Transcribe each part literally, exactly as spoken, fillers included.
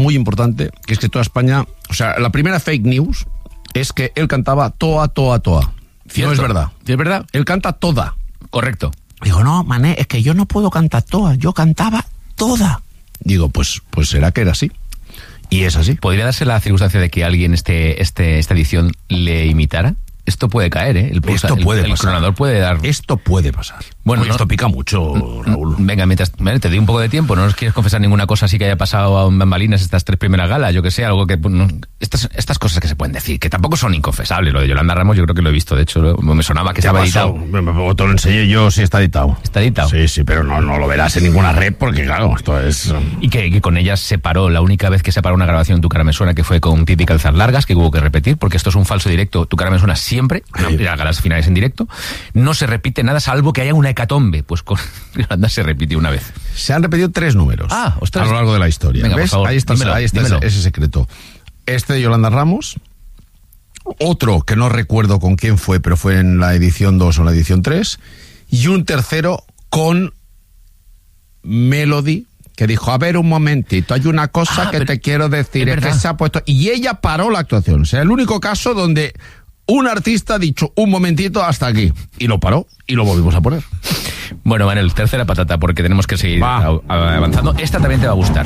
muy importante, que es que toda España, o sea, la primera fake news es que él cantaba toa, toa, toa. Cierto. No es verdad. ¿Es verdad? Él canta toda. Correcto. Digo, no, mané, es que yo no puedo cantar toda, yo cantaba toda. Digo, pues, pues será que era así. Y es así. ¿Podría darse la circunstancia de que alguien este, este, esta edición le imitara? Esto puede caer, ¿eh? El pulsa, Esto puede el, el pasar. cronador puede dar... Esto puede pasar. Bueno, Oye, no, esto pica mucho, Raúl. Venga, mientras vale, te doy un poco de tiempo, no nos quieres confesar ninguna cosa así que haya pasado a un bambalinas estas tres primeras galas, yo que sé, algo que... No, estas, estas cosas que se pueden decir, que tampoco son inconfesables. Lo de Yolanda Ramos yo creo que lo he visto, de hecho me sonaba que estaba editado. O te lo enseñé yo si está editado. ¿Está editado? Sí, sí, pero no, no lo verás en ninguna red porque claro, esto es... Y que, que con ella se paró, la única vez que se paró una grabación Tu cara me suena, que fue con Pipi Calzar Largas, que hubo que repetir, porque esto es un falso directo. Tu cara me suena siempre, Sí. las galas finales en directo, no se repite nada salvo que haya una hecatombe. Pues con Yolanda se repitió una vez. Se han repetido tres números Ah, ostras. a lo largo de la historia. Venga, ¿ves? por favor, ahí está, dímelo, ahí está dímelo. ese, ese secreto. Este de Yolanda Ramos, otro que no recuerdo con quién fue, pero fue en la edición dos o en la edición tres, y un tercero con Melody, que dijo, a ver un momentito, hay una cosa Ah, que pero te quiero decir, es es que verdad. se ha puesto... Y ella paró la actuación. O sea, el único caso donde un artista ha dicho, un momentito, hasta aquí. Y lo paró, y lo volvimos a poner. Bueno, Manel, tercera patata, porque tenemos que seguir Va. a- a- avanzando. Esta también te va a gustar.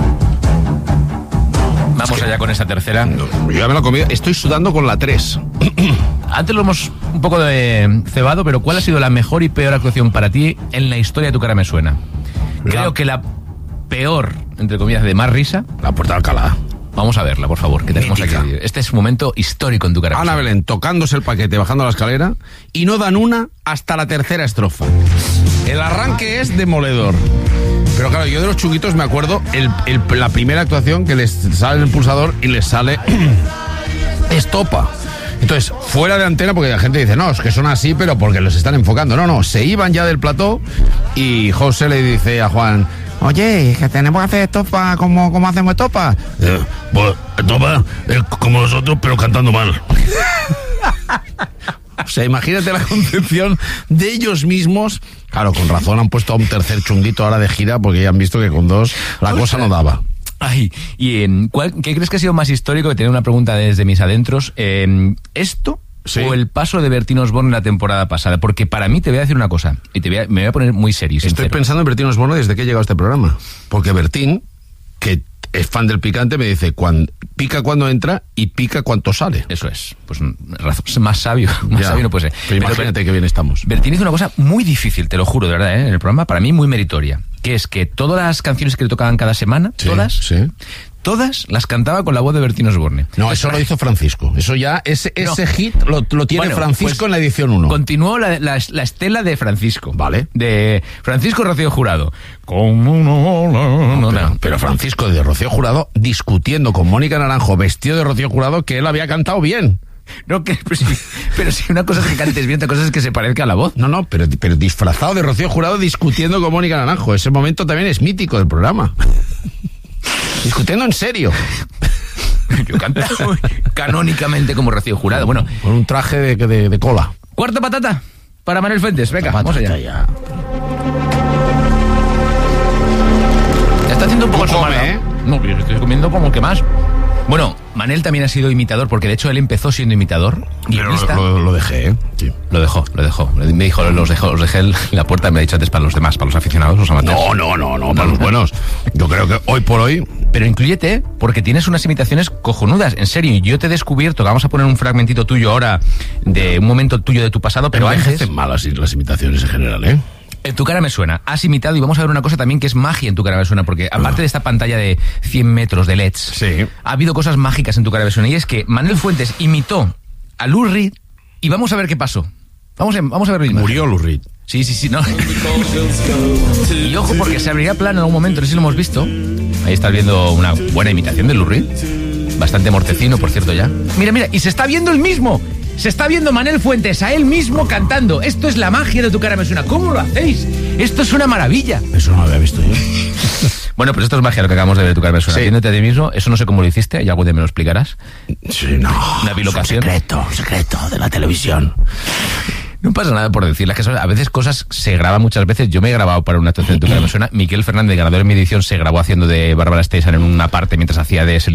Vamos allá con esta tercera. Yo ya me la he comido, estoy sudando con la tres. Antes lo hemos un poco de cebado, pero ¿cuál ha sido la mejor y peor actuación para ti en la historia de Tu cara me suena? Creo La- que la peor, entre comillas, de más risa. La Puerta de Alcalá. Vamos a verla, por favor, que tenemos Mítica. aquí. Este es un momento histórico en Tu cara me Ana suena. Belén tocándose el paquete, bajando la escalera, y no dan una hasta la tercera estrofa. El arranque es demoledor. Pero claro, yo de los chunguitos me acuerdo el, el- la primera actuación que les sale en el pulsador y les sale estopa. Entonces, fuera de antena, porque la gente dice, no, es que son así, pero porque los están enfocando. No, no, se iban ya del plató y José le dice a Juan, oye, que tenemos que hacer estopa, ¿cómo, cómo hacemos estopa? Eh, pues, estopa es como nosotros, pero cantando mal. O sea, imagínate la concepción de ellos mismos. Claro, con razón han puesto a un tercer chunguito ahora de gira porque ya han visto que con dos la cosa no daba. Ay, ¿y en cuál, qué crees que ha sido más histórico? Que tener una pregunta desde mis adentros. Eh, ¿Esto Sí. o el paso de Bertín Osborne la temporada pasada? Porque para mí, te voy a decir una cosa, y te voy a, me voy a poner muy serio y Estoy sincero. pensando en Bertín Osborne desde que he llegado a este programa. Porque Bertín, que es fan del picante, me dice, cuan, pica cuando entra y pica cuando sale. Eso es, pues razón, más sabio, más Ya. sabio no puede ser. Pero imagínate Ber- que bien estamos. Bertín hizo una cosa muy difícil, te lo juro, de verdad, ¿eh? En el programa, para mí muy meritoria, que es que todas las canciones que le tocaban cada semana, Sí, todas, sí. todas las cantaba con la voz de Bertín Osborne. No, eso lo hizo Francisco. Eso ya, ese, No. ese hit lo, lo tiene Bueno, Francisco pues, en la edición uno. Continuó la, la, la estela de Francisco. Vale. De Francisco Rocío Jurado. Como una- no, pero, no. pero Francisco de Rocío Jurado discutiendo con Mónica Naranjo, vestido de Rocío Jurado, que él había cantado bien. No, que, pero, sí, pero si una cosa es que cantes bien, otra cosa es que se parezca a la voz. No, no, pero, pero disfrazado de Rocío Jurado discutiendo con Mónica Naranjo. Ese momento también es mítico del programa. Discutiendo en serio. Yo canto canónicamente como Rocío Jurado. Bueno, Con un traje de, de, de cola. cuarta patata para Manuel Fuentes. Venga, vamos allá. Ya. Está haciendo un poco Tú el come, somano. ¿eh? No, yo estoy comiendo como que más. Bueno, Manel también ha sido imitador, porque de hecho él empezó siendo imitador. Pero Guionista. lo, lo, lo dejé, ¿eh? Sí. Lo dejó, lo dejó. Me dijo, los dejó, los dejé en la puerta, me ha dicho antes para los demás, para los aficionados, los amateurs. No, no, no, no, para los buenos. Yo creo que hoy por hoy... Pero inclúyete, ¿eh? Porque tienes unas imitaciones cojonudas. En serio, yo te he descubierto, que vamos a poner un fragmentito tuyo ahora, de un momento tuyo de tu pasado, pero antes... Envejecen mal las, las imitaciones en general, ¿eh? En Tu cara me suena, has imitado, y vamos a ver una cosa también que es magia en Tu cara me suena, porque aparte de esta pantalla de cien metros de L E Ds, Sí. ha habido cosas mágicas en Tu cara me suena, y es que Manuel Fuentes imitó a Lou Reed, y vamos a ver qué pasó. Vamos a, vamos a ver la imagen. Murió Lou Reed. Sí, sí, sí, no. Y ojo, porque se abrirá plano en algún momento, no sé si lo hemos visto. Ahí estás viendo una buena imitación de Lou Reed. Bastante mortecino, por cierto, ya. Mira, mira, y se está viendo el mismo. Se está viendo Manuel Fuentes a él mismo cantando. Esto es la magia de Tu cara me suena. ¿Cómo lo hacéis? Esto es una maravilla. Eso no lo había visto yo. Bueno, pues esto es magia lo que acabamos de ver de Tu cara me suena. Sí. Viéndote a ti mismo, eso no sé cómo lo hiciste, y algún día me lo explicarás. Sí, no. Una bilocación. Un secreto, un secreto de la televisión. No pasa nada por decirlas, que son- a veces cosas se graban muchas veces. Yo me he grabado para una actuación de Tu cara me suena. Miquel Fernández, ganador en mi edición, se grabó haciendo de Bárbara Streisand en una parte mientras hacía de